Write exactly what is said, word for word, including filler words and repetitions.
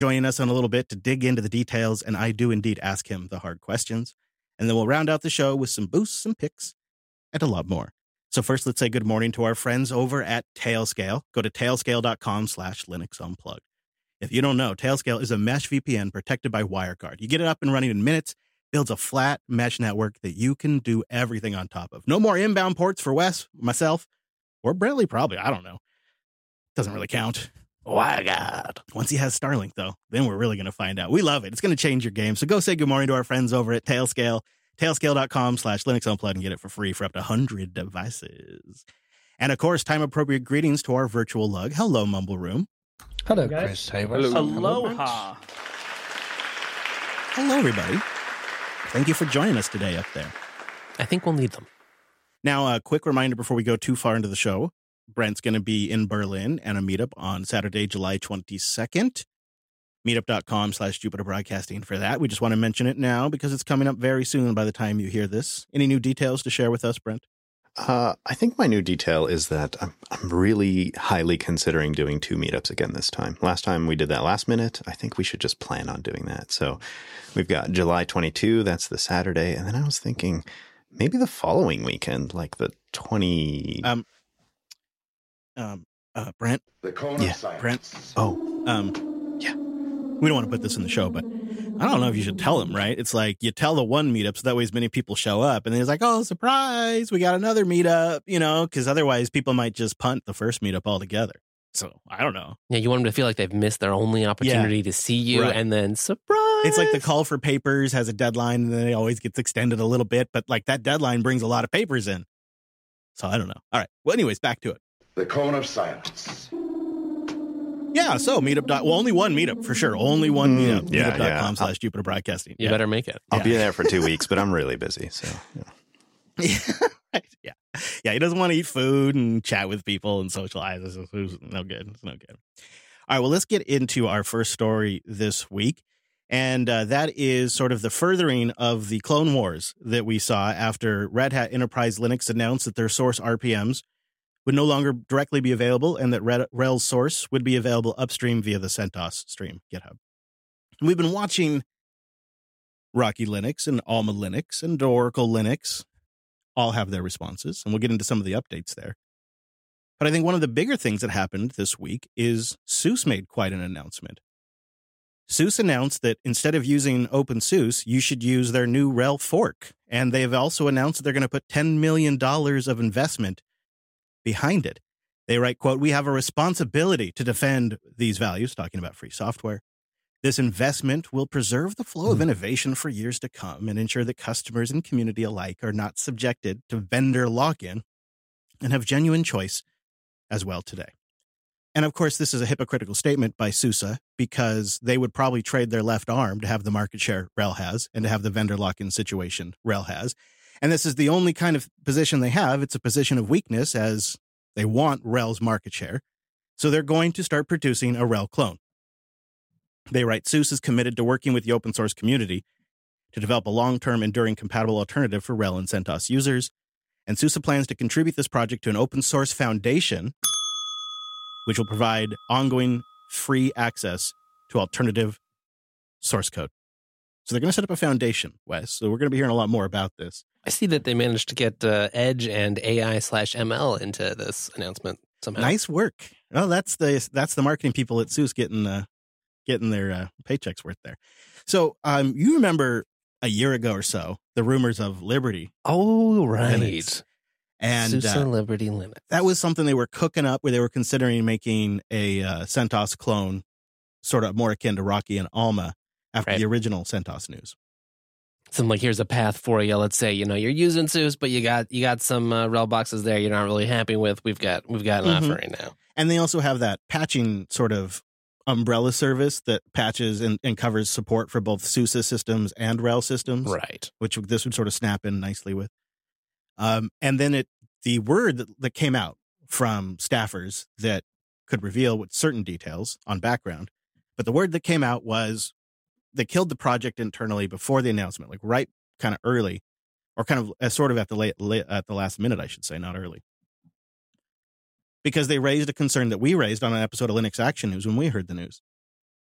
joining us in a little bit to dig into the details, and I do indeed ask him the hard questions. And then we'll round out the show with some boosts, some picks, and a lot more. So first, let's say good morning to our friends over at Tailscale. Go to tailscale.com slash Linux Unplugged. If you don't know, Tailscale is a mesh V P N protected by WireGuard. You get it up and running in minutes, builds a flat mesh network that you can do everything on top of. No more inbound ports for Wes, myself, or Brentley probably. I don't know. Doesn't really count. WireGuard. Once he has Starlink, though, then we're really going to find out. We love it. It's going to change your game. So go say good morning to our friends over at Tailscale. Tailscale.com slash Linux Unplugged and get it for free for up to one hundred devices. And, of course, time-appropriate greetings to our virtual lug. Hello, Mumble Room. Hello, Chris Haver. Aloha. Hello, everybody. Thank you for joining us today up there. I think we'll need them. Now, a quick reminder before we go too far into the show. Brent's going to be in Berlin and a meetup on Saturday, July twenty-second. Meetup.com slash Jupiter Broadcasting for that. We just want to mention it now because it's coming up very soon by the time you hear this. Any new details to share with us, Brent? Uh, I think my new detail is that I'm, I'm really highly considering doing two meetups again this time. Last time we did that last minute. I think we should just plan on doing that. So we've got July twenty-second. That's the Saturday. And then I was thinking maybe the following weekend, like the twenty... Um, um, uh, Brent? The cone Yeah, of science. Brent? Oh, Um, yeah. We don't want to put this in the show, but I don't know if you should tell them, right? It's like you tell the one meetup so that way as many people show up. And then it's like, oh, surprise, we got another meetup, you know, because otherwise people might just punt the first meetup altogether. So I don't know. Yeah, you want them to feel like they've missed their only opportunity Yeah. to see you, Right. and then surprise. It's like the call for papers has a deadline and then it always gets extended a little bit. But like that deadline brings a lot of papers in. So I don't know. All right. Well, anyways, back to it. The cone of silence. Yeah. So meetup. Dot, well, only one meetup for sure. Only one Mm, meetup. yeah, Meetup.com yeah. slash Jupiter Broadcasting. You Yeah. better make it. I'll Yeah. be there for two weeks, but I'm really busy. So yeah. Right. Yeah. Yeah. He doesn't want to eat food and chat with people and socialize. It's, it's no good. It's no good. All right. Well, let's get into our first story this week. And uh, that is sort of the furthering of the Clone Wars that we saw after Red Hat Enterprise Linux announced that their source R P Ms would no longer directly be available and that Red, Rel's source would be available upstream via the CentOS stream GitHub. And we've been watching Rocky Linux and Alma Linux and Oracle Linux all have their responses, and we'll get into some of the updates there. But I think one of the bigger things that happened this week is SUSE made quite an announcement. SUSE announced that instead of using OpenSUSE, you should use their new Rel fork. And they've also announced that they're going to put ten million dollars of investment behind it. They write, quote, "We have a responsibility to defend these values," talking about free software. "This investment will preserve the flow of innovation for years to come and ensure that customers and community alike are not subjected to vendor lock-in and have genuine choice as well today." And of course, this is a hypocritical statement by SUSE because they would probably trade their left arm to have the market share Rel has and to have the vendor lock-in situation Rel has. And this is the only kind of position they have. It's a position of weakness as they want Rel's market share. So they're going to start producing a Rel clone. They write, "SUSE is committed to working with the open source community to develop a long-term enduring compatible alternative for Rel and CentOS users. And SUSE plans to contribute this project to an open source foundation which will provide ongoing free access to alternative source code." So they're going to set up a foundation, Wes. So we're going to be hearing a lot more about this. I see that they managed to get uh, Edge and A I slash M L into this announcement somehow. Nice work. Well, that's the that's the marketing people at SUSE getting uh, getting their uh, paychecks worth there. So um, you remember a year ago or so the rumors of Liberty, Oh, right. Linux. and SUSE uh, Liberty Linux. that was something they were cooking up where they were considering making a uh, CentOS clone, sort of more akin to Rocky and Alma after Right. the original CentOS news. Something like, here's a path for you. Let's say, you know, you're using SUSE, but you got you got some uh, Rel boxes there you're not really happy with. We've got we've got an Mhm. offer right now. And they also have that patching sort of umbrella service that patches and, and covers support for both SUSE systems and Rel systems, Right. which this would sort of snap in nicely with. Um, and then it the word that, that came out from staffers that could reveal with certain details on background, but the word that came out was they killed the project internally before the announcement, like right kind of early, or kind of uh, sort of at the late, late at the last minute, I should say, not early. Because they raised a concern that we raised on an episode of Linux Action News when we heard the news.